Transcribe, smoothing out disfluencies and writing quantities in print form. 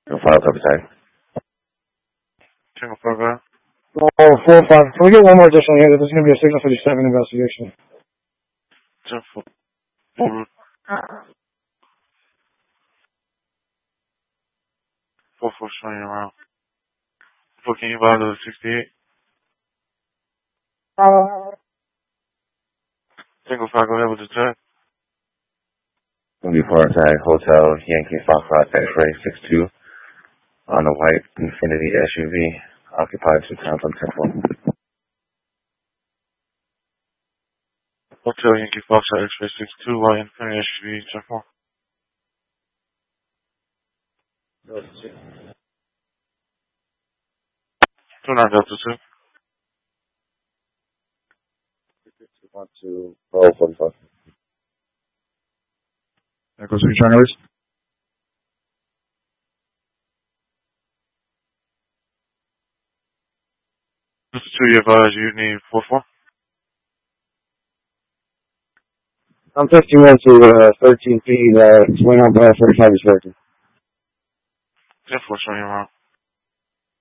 File copy time. Tango 5, go ahead. Oh, 4-5. Can we get one more additional here? This is going to be a Signal 57 investigation. 10-4. Full 4-4 showing you around. Can you buy the 68? Tango 5, go ahead with the check. 24 tag Hotel Yankee Foxtrot X-Ray 62 on a white Infiniti SUV occupied 2 times on 10-4. Hotel Yankee Foxtrot X-Ray 62, white Infiniti SUV, 10-4. 29 Delta 2. 1 to 12:45. Echo 6 Charlie. This is 2 you advise you need 4-4. I'm 51 to 13 feet, swing on by 45 is working. 10-4 showing you around.